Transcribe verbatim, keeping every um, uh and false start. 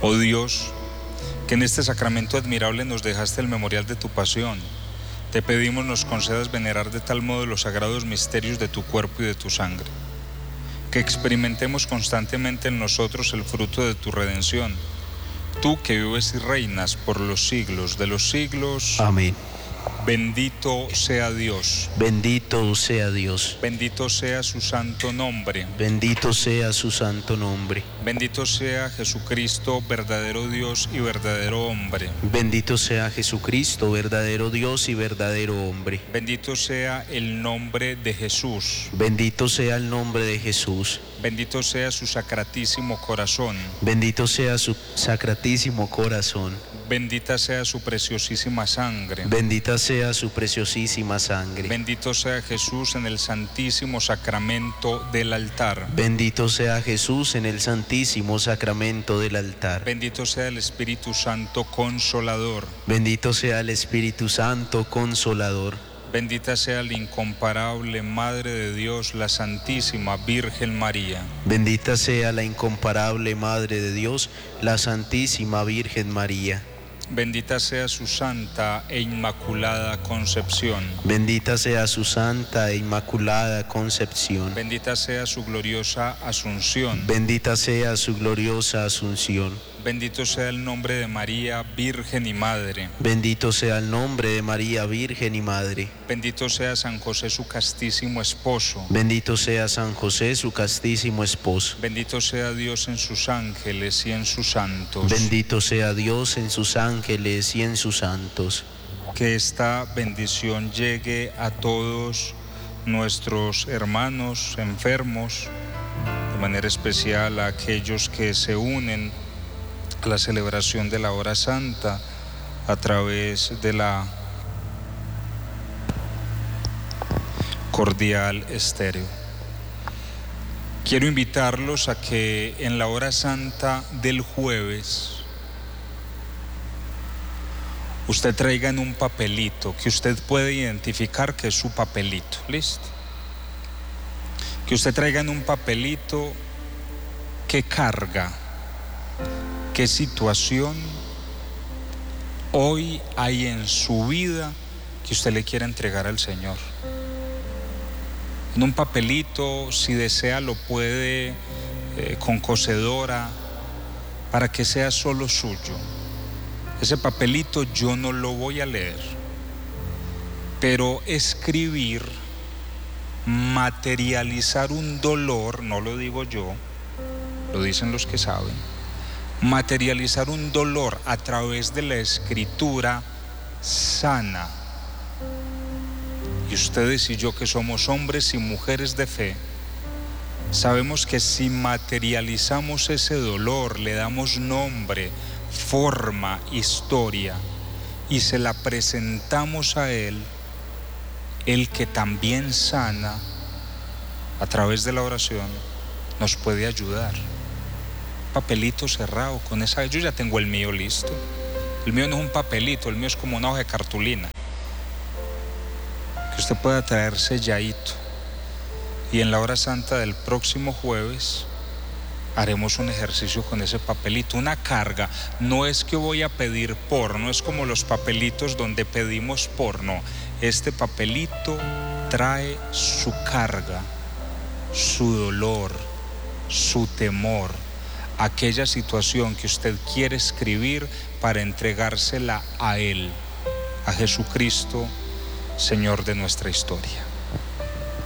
Oh Dios, que en este sacramento admirable nos dejaste el memorial de tu pasión, te pedimos nos concedas venerar de tal modo los sagrados misterios de tu cuerpo y de tu sangre, que experimentemos constantemente en nosotros el fruto de tu redención, tú que vives y reinas por los siglos de los siglos. Amén. Bendito sea Dios. Bendito sea Dios. Bendito sea su santo nombre. Bendito sea su santo nombre. Bendito sea Jesucristo, verdadero Dios y verdadero hombre. Bendito sea Jesucristo, verdadero Dios y verdadero hombre. Bendito sea el nombre de Jesús. Bendito sea el nombre de Jesús. Bendito sea su sacratísimo corazón. Bendito sea su sacratísimo corazón. Bendita sea su preciosísima sangre. Bendita sea su preciosísima sangre. Bendito sea Jesús en el santísimo sacramento del altar. Bendito sea Jesús en el santísimo sacramento del altar. Bendito sea el Espíritu Santo Consolador. Bendito sea el Espíritu Santo Consolador. Bendita sea la incomparable Madre de Dios, la Santísima Virgen María. Bendita sea la incomparable Madre de Dios, la Santísima Virgen María. Bendita sea su santa e inmaculada concepción. Bendita sea su santa e inmaculada concepción. Bendita sea su gloriosa asunción. Bendita sea su gloriosa asunción. Bendito sea el nombre de María, Virgen y Madre. Bendito sea el nombre de María, Virgen y Madre. Bendito sea San José, su castísimo esposo. Bendito sea San José, su castísimo esposo. Bendito sea Dios en sus ángeles y en sus santos. Bendito sea Dios en sus ángeles y en sus santos. Que esta bendición llegue a todos nuestros hermanos enfermos, de manera especial a aquellos que se unen a la celebración de la hora santa a través de la Cordial Estéreo. Quiero invitarlos a que en la hora santa del jueves usted traiga en un papelito que usted puede identificar que es su papelito, ¿listo? Que usted traiga en un papelito qué carga, qué situación hoy hay en su vida que usted le quiera entregar al Señor. En un papelito, si desea, lo puede eh, con cocedora para que sea solo suyo. Ese papelito yo no lo voy a leer, pero escribir, materializar un dolor, no lo digo yo, lo dicen los que saben, materializar un dolor a través de la escritura sana. Y ustedes y yo, que somos hombres y mujeres de fe, sabemos que si materializamos ese dolor, le damos nombre, forma, historia y se la presentamos a Él, el que también sana a través de la oración, nos puede ayudar. Papelito cerrado con esa, yo ya tengo el mío listo. El mío no es un papelito, el mío es como una hoja de cartulina que usted pueda traer selladito. Y en la hora santa del próximo jueves haremos un ejercicio con ese papelito, una carga. No es que voy a pedir por, no es como los papelitos donde pedimos por, no. Este papelito trae su carga, su dolor, su temor, aquella situación que usted quiere escribir para entregársela a Él, a Jesucristo, Señor de nuestra historia.